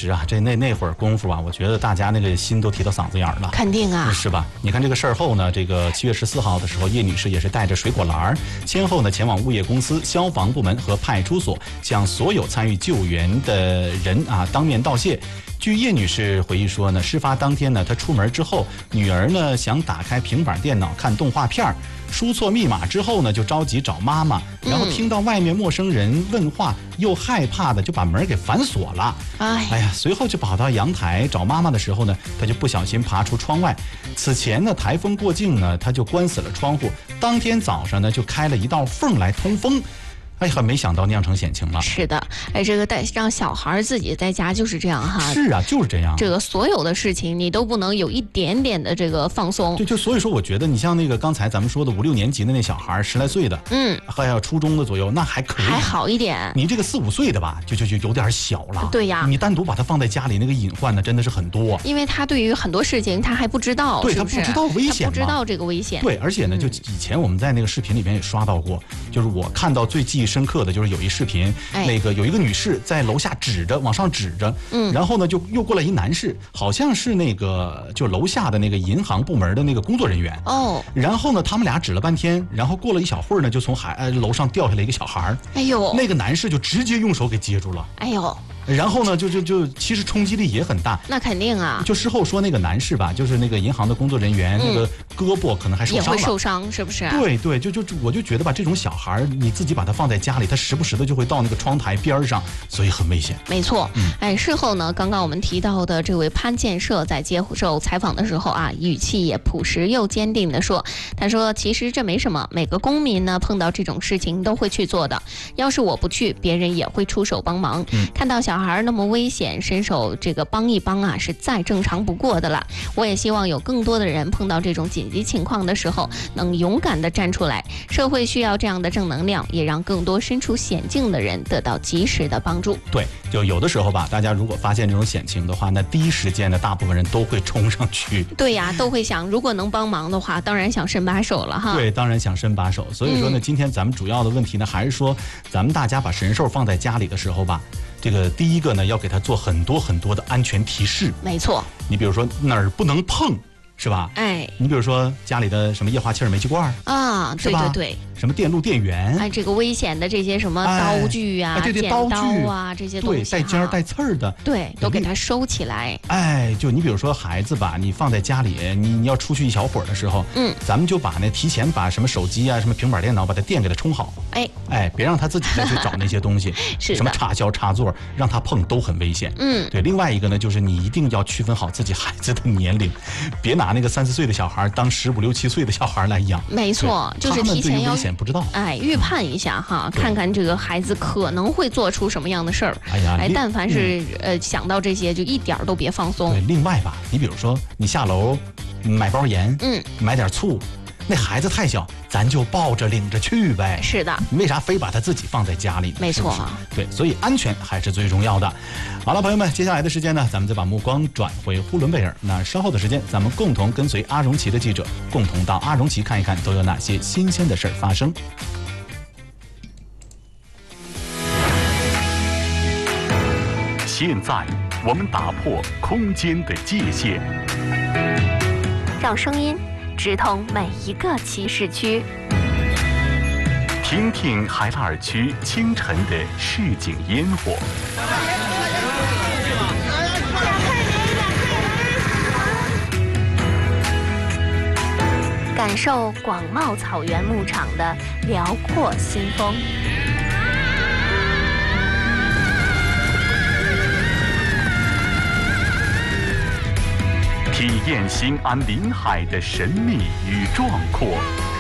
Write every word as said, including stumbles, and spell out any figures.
实啊，这那那会儿功夫啊，我觉得大家那个心都提到嗓子眼儿了， 肯定啊， 是吧？你看这个事儿后呢，这个七月十四号的时候，叶女士也是带着水果篮儿，先后呢前往物业公司、消防部门和派出所，向所有参与救援的人啊当面道谢。据叶女士回忆说呢，事发当天呢，她出门之后，女儿呢想打开平板电脑看动画片儿，输错密码之后呢，就着急找妈妈，然后听到外面陌生人问话，又害怕的就把门给反锁了。 哎哎呀，随后就跑到阳台找妈妈的时候呢，她就不小心爬出窗外。此前呢，台风过境呢，她就关死了窗户。当天早上呢，就开了一道缝来通风。哎呀，没想到酿成险情了。 是的，哎，这个带让小孩自己在家就是这样哈。 是啊，就是这样。 这个所有的事情你都不能有一点点的这个放松。 对，就所以说，我觉得你像那个刚才咱们说的五六年级的那小孩，十来岁的， 嗯， 还有初中的左右，那还可以， 还好一点。 你这个四五岁的吧，就就就有点小了。 对呀， 你单独把他放在家里，那个隐患呢，真的是很多。 因为他对于很多事情他还不知道， 对， 是不是？ 他不知道危险， 他不知道这个危险。 对，而且呢，就以前我们在那个视频里边也刷到过，就是我看到最记忆深刻的就是有一视频， 哎、 那个有一个女士在楼下指着，往上指着，嗯，然后呢就又过来一男士，好像是那个就楼下的那个银行部门的那个工作人员哦， 然后呢他们俩指了半天，然后过了一小会儿呢，就从海呃楼上掉下来一个小孩， 哎呦， 那个男士就直接用手给接住了， 哎呦。 然后呢，就就就其实冲击力也很大。 那肯定啊。 就事后说那个男士吧，就是那个银行的工作人员，嗯、那个胳膊可能还受伤了。 也会受伤，是不是？ 对对，就就我就觉得吧，这种小孩你自己把他放在家里，他时不时的就会到那个窗台边上，所以很危险。 没错，嗯、哎，事后呢，刚刚我们提到的这位潘建设在接受采访的时候啊，语气也朴实又坚定地说：“他说，其实这没什么，每个公民呢碰到这种事情都会去做的。要是我不去，别人也会出手帮忙。嗯、看到小孩那么危险。”伸手这个帮一帮啊，是再正常不过的了。我也希望有更多的人碰到这种紧急情况的时候，能勇敢地站出来。社会需要这样的正能量，也让更多身处险境的人得到及时的帮助。 对，就有的时候吧，大家如果发现这种险情的话，那第一时间呢，大部分人都会冲上去。 对呀，都会想，如果能帮忙的话，当然想伸把手了哈。 对，当然想伸把手。所以说呢，嗯、今天咱们主要的问题呢，还是说，咱们大家把神兽放在家里的时候吧。这个第一个呢，要给他做很多很多的安全提示。 没错， 你比如说哪儿不能碰，是吧？ 哎， 你比如说家里的什么液化气儿煤气罐啊，对对对， 什么电路电源， 哎，这个危险的这些什么刀具啊、 哎哎、对对剪刀啊这些东西， 对，带尖儿带刺儿的， 对，都给它收起来。 哎，就你比如说孩子吧，你放在家里，你你要出去一小会儿的时候，嗯，咱们就把那提前把什么手机啊、什么平板电脑把它电给它充好， 哎哎，别让他自己再去找那些东西， 是什么插销插座，让他碰都很危险。嗯，对。另外一个呢，就是你一定要区分好自己孩子的年龄，别拿那个三四岁的小孩当十五六七岁的小孩来养。 没错，就是提前要危险不知道， 哎，预判一下哈，看看这个孩子可能会做出什么样的事儿。 哎呀， 哎，但凡是、嗯、呃想到这些，就一点都别放松。 对，另外吧，你比如说你下楼买包盐，嗯，买点醋。那孩子太小，咱就抱着领着去呗。 是的， 你为啥非把他自己放在家里呢？ 没错， 是是对，所以安全还是最重要的。好了，朋友们，接下来的时间呢，咱们再把目光转回呼伦贝尔。那稍后的时间，咱们共同跟随阿荣奇的记者，共同到阿荣奇看一看都有哪些新鲜的事儿发生。 现在，我们打破空间的界限， 让声音直通每一个骑士区， 听听海拉尔区清晨的市井烟火， 感受广袤草原牧场的辽阔新风， 体验新安临海的神秘与壮阔。